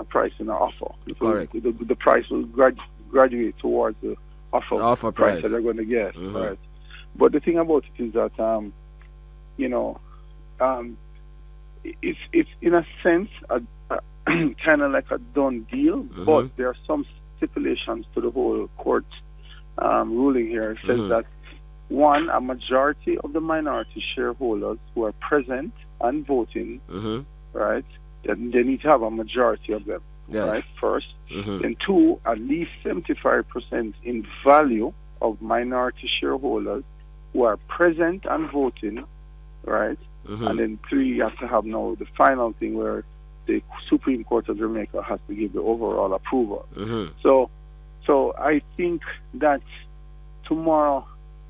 a price and an offer. Correct. The price will graduate towards the offer price that they're going to get. Right. But the thing about it is that it's in a sense kind of like a done deal, but there are some stipulations to the whole court ruling here. It says that one, a majority of the minority shareholders who are present and voting, right, they need to have a majority of them, right, first. And two, at least 75% in value of minority shareholders who are present and voting, right? And then three, you have to have now the final thing where the Supreme Court of Jamaica has to give the overall approval. So I think that tomorrow,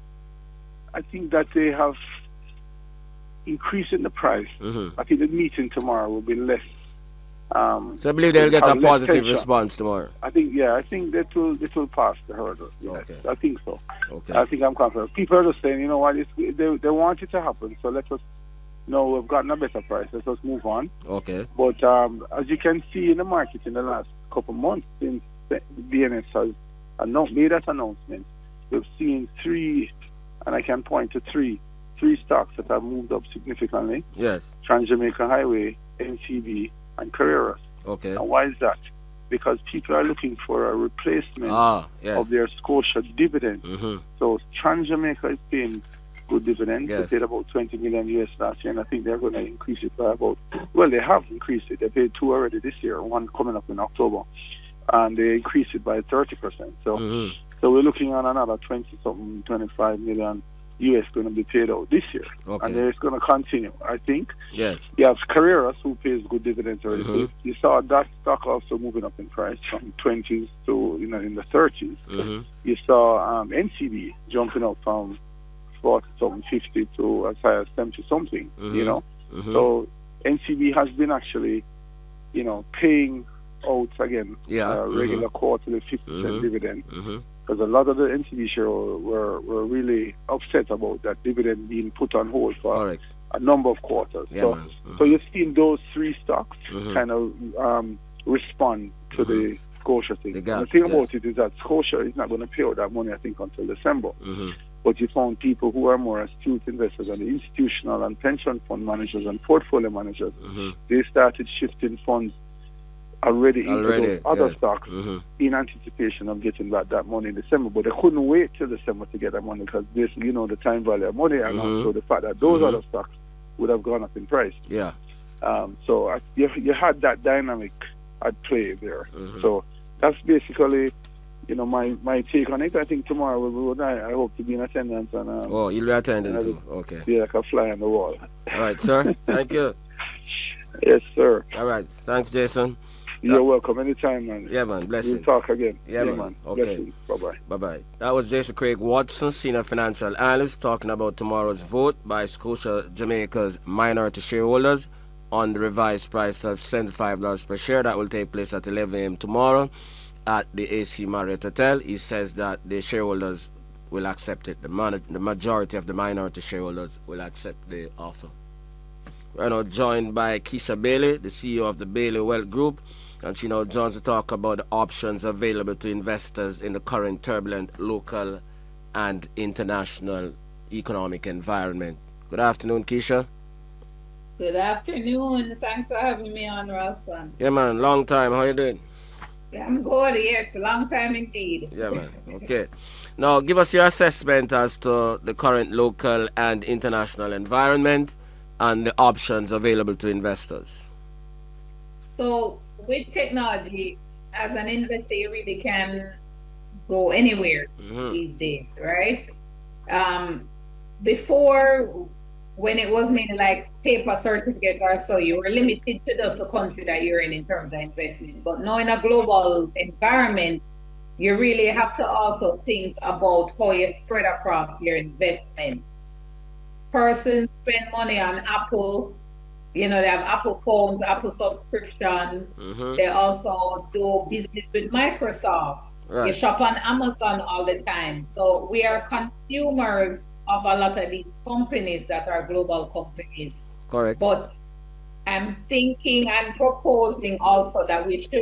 I think that they have increasing the price. I think the meeting tomorrow will be less. So I believe they'll get a positive response tomorrow. I think that will pass the hurdle. Yes. Okay. I think so. Okay. I think I'm confident. People are just saying, you know what, they want it to happen, so let us know we've gotten a better price. Let us move on. Okay. But as you can see in the market in the last couple of months since BNS has made that announcement, we've seen three, and I can point to three stocks that have moved up significantly. Yes. Trans-Jamaica Highway, NCB, and Carreras. Okay. And why is that? Because people are looking for a replacement of their Scotia dividend. So Trans-Jamaica is paying good dividend. They paid about $20 million US last year, and I think they're going to increase it by they have increased it. They paid 2 already this year, one coming up in October, and they increased it by 30%. So we're looking on another 25 million US going to be paid out this year, and it's going to continue. I think. Yes. You have Carreras, who pays good dividends already. You saw that stock also moving up in price from 20s to in the 30s. You saw NCB jumping up from 50 to as high as 70 something. So NCB has been actually, paying out again regular quarterly 50% dividend. Because a lot of the NCB shareholders were really upset about that dividend being put on hold for a number of quarters. So you've seen those three stocks kind of respond to the Scotia thing. The thing about it is that Scotia is not going to pay out that money, I think, until December. But you found people who are more astute investors and the institutional and pension fund managers and portfolio managers, they started shifting funds already into those other stocks in anticipation of getting back that money in December. But they couldn't wait till December to get that money because basically, the time value of money and also the fact that those other stocks would have gone up in price. So you had that dynamic at play there. So that's basically, my take on it. I think tomorrow I hope to be in attendance. And you'll be attending too. Okay. Yeah, like a fly on the wall. All right, sir. Thank you. Yes, sir. All right. Thanks, Jason. You're welcome. Anytime, man. Yeah, man. Blessings. We'll talk again. Yeah, man. Okay. Blessings. Bye-bye. Bye-bye. That was Jason Craig Watson, Senior Financial Analyst, talking about tomorrow's vote by Scotia Jamaica's minority shareholders on the revised price of $75 per share. That will take place at 11 a.m. tomorrow at the AC Marriott Hotel. He says that the shareholders will accept it. The majority of the minority shareholders will accept the offer. We're now joined by Keisha Bailey, the CEO of the Bailey Wealth Group, and she now joins to talk about the options available to investors in the current turbulent local and international economic environment. Good afternoon, Keisha. Good afternoon. Thanks for having me on, Ralston. Yeah, man. Long time. How you doing? Yeah, I'm good. Yes, long time indeed. Yeah, man. Okay. Now, give us your assessment as to the current local and international environment and the options available to investors. So, with technology, as an investor, you really can go anywhere these days, right? Before, when it was mainly like paper certificate or so, you were limited to just the country that you're in terms of investment. But now in a global environment, you really have to also think about how you spread across your investment. Persons spend money on Apple. They have Apple phones, Apple subscription. They also do business with Microsoft. Right. You shop on Amazon all the time. So we are consumers of a lot of these companies that are global companies. Correct. But I'm thinking and proposing also that we should